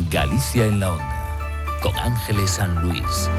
Galicia en la Onda, con Ángeles San Luis.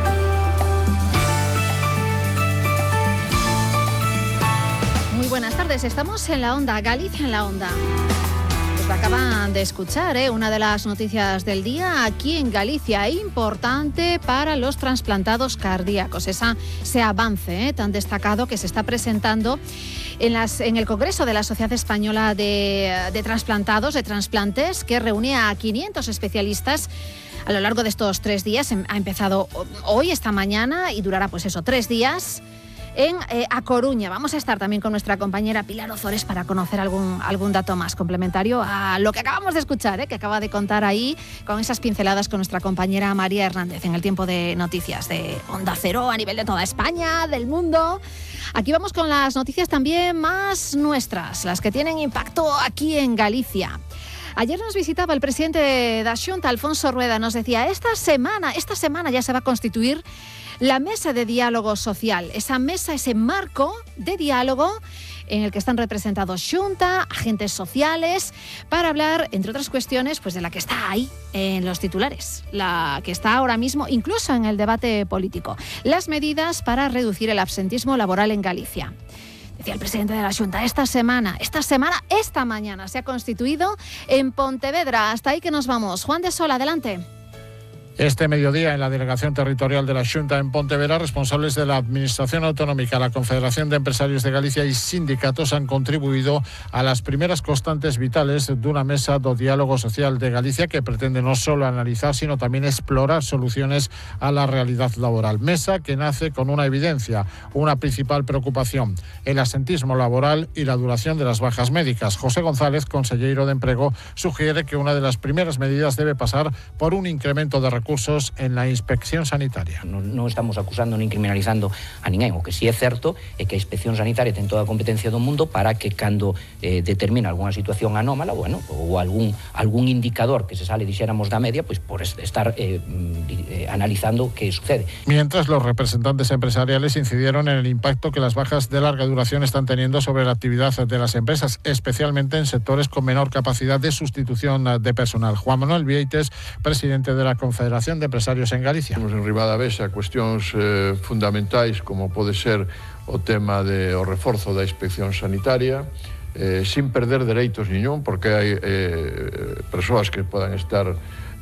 Muy buenas tardes, estamos en la Onda, Galicia en la Onda. Pues lo acaban de escuchar, una de las noticias del día aquí en Galicia, importante para los trasplantados cardíacos, ese avance tan destacado que se está presentando en el Congreso de la Sociedad Española de Trasplantados, de Transplantes, que reúne a 500 especialistas a lo largo de estos 3 días. Ha empezado hoy, esta mañana, y durará 3 días. En A Coruña. Vamos a estar también con nuestra compañera Pilar Ozores para conocer algún dato más complementario a lo que acabamos de escuchar, que acaba de contar ahí con esas pinceladas con nuestra compañera María Hernández en el tiempo de noticias de Onda Cero a nivel de toda España, del mundo. Aquí vamos con las noticias también más nuestras, las que tienen impacto aquí en Galicia. Ayer nos visitaba el presidente da Xunta, Alfonso Rueda. Nos decía, esta semana ya se va a constituir la mesa de diálogo social, esa mesa, ese marco de diálogo en el que están representados Xunta, agentes sociales, para hablar, entre otras cuestiones, de la que está ahí en los titulares, la que está ahora mismo incluso en el debate político, las medidas para reducir el absentismo laboral en Galicia. Decía el presidente de la Xunta, esta mañana se ha constituido en Pontevedra. Hasta ahí que nos vamos. Juan de Sola, adelante. Este mediodía, en la Delegación Territorial de la Xunta en Pontevedra, responsables de la Administración Autonómica, la Confederación de Empresarios de Galicia y sindicatos han contribuído a las primeras constantes vitales de una mesa do diálogo social de Galicia que pretende no solo analizar, sino también explorar soluciones a la realidad laboral. Mesa que nace con una evidencia, una principal preocupación, el absentismo laboral y la duración de las bajas médicas. José González, consellero de Emprego, sugiere que una de las primeras medidas debe pasar por un incremento de recursos en la inspección sanitaria. Non estamos acusando nin criminalizando a ninguén. O que sí é certo é que a inspección sanitaria ten toda a competencia do mundo para que cando determina algunha situación anómala, ou algún indicador que se sale, dixéramos, da media, por estar analizando que sucede. Mientras, los representantes empresariales incidieron en el impacto que las bajas de larga duración están teniendo sobre la actividad de las empresas, especialmente en sectores con menor capacidad de sustitución de personal. Juan Manuel Vieites, presidente de la Confederación de Empresarios en Galicia. Temos en riba da mesa cuestións fundamentais como pode ser o tema do reforzo da inspección sanitaria, sin perder dereitos niñón, porque hai persoas que podan estar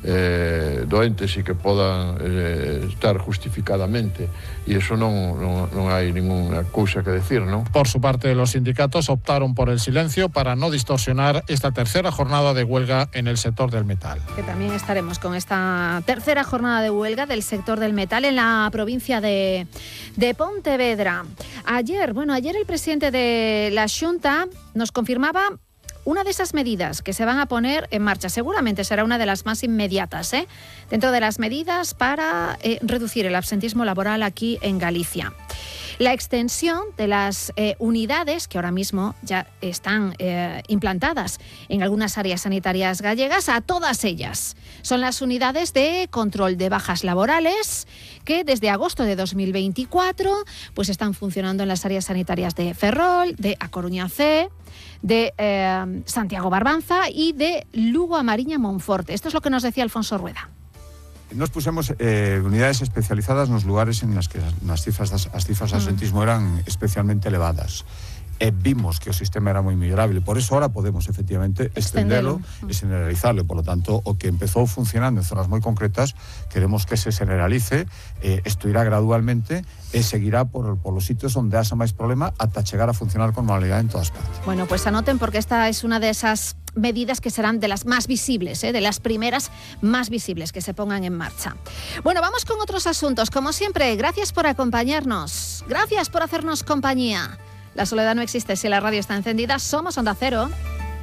doentes e que podan estar justificadamente, e eso non hai ninguna cousa que decir, non? Por su parte, los sindicatos optaron por el silencio para no distorsionar esta tercera jornada de huelga en el sector del metal. Que también estaremos con esta tercera jornada de huelga del sector del metal en la provincia de Pontevedra. Ayer el presidente de la Xunta nos confirmaba una de esas medidas que se van a poner en marcha. Seguramente será una de las más inmediatas, dentro de las medidas para reducir el absentismo laboral aquí en Galicia. La extensión de las unidades que ahora mismo ya están implantadas en algunas áreas sanitarias gallegas a todas ellas. Son las unidades de control de bajas laborales que desde agosto de 2024 están funcionando en las áreas sanitarias de Ferrol, de A Coruña C, de Santiago Barbanza y de Lugo a Mariña Monforte. Esto es lo que nos decía Alfonso Rueda. Nos pusemos unidades especializadas nos lugares en las que as cifras de absentismo eran especialmente elevadas. Vimos que o sistema era moi mellorable, por eso ahora podemos efectivamente extenderlo e generalizarlo. Por lo tanto, o que empezou funcionando en zonas moi concretas, queremos que se generalice, isto irá gradualmente e seguirá por los sitios onde haxa máis problema ata chegar a funcionar con normalidade en todas partes. Bueno, pues anoten, porque esta es una de esas medidas que serán de las más visibles, de las primeras más visibles que se pongan en marcha. Bueno, vamos con otros asuntos. Como siempre, gracias por acompañarnos, gracias por hacernos compañía. La soledad no existe si la radio está encendida. Somos Onda Cero.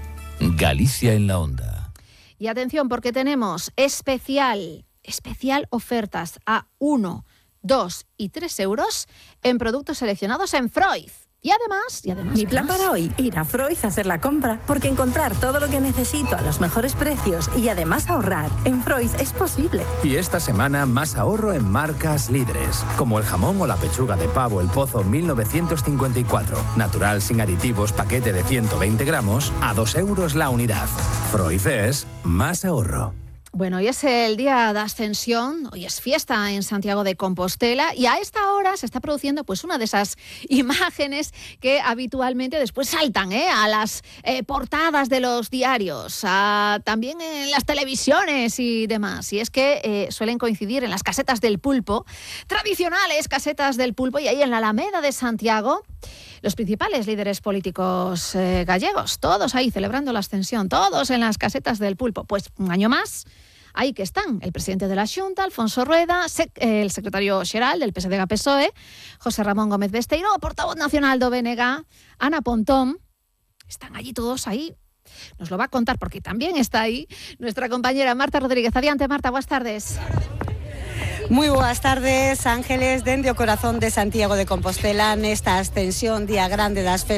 Galicia en la Onda. Y atención, porque tenemos especial ofertas a 1, 2 y 3 euros en productos seleccionados en Freud. Y además... Mi plan para hoy, ir a Freud a hacer la compra, porque encontrar todo lo que necesito a los mejores precios y además ahorrar en Freud es posible. Y esta semana más ahorro en marcas líderes, como el jamón o la pechuga de pavo El Pozo 1954, natural sin aditivos, paquete de 120 gramos, a 2 euros la unidad. Freud es más ahorro. Bueno, hoy es el día de Ascensión, hoy es fiesta en Santiago de Compostela y a esta hora se está produciendo pues una de esas imágenes que habitualmente después saltan a las portadas de los diarios, también en las televisiones y demás. Y es que suelen coincidir en las casetas del pulpo, tradicionales casetas del pulpo, y ahí en la Alameda de Santiago, los principales líderes políticos gallegos, todos ahí celebrando la Ascensión, todos en las casetas del pulpo. Pues un año más, ahí que están el presidente de la Xunta, Alfonso Rueda, el secretario xeral del PSDG-PSOE, José Ramón Gómez Besteiro, portavoz nacional do BNG, Ana Pontón. Están allí todos ahí. Nos lo va a contar porque también está ahí nuestra compañera Marta Rodríguez. Adiante, Marta, buenas tardes. Moi boas tardes, Ángeles, dende o corazón de Santiago de Compostela, nesta ascensión, día grande das festas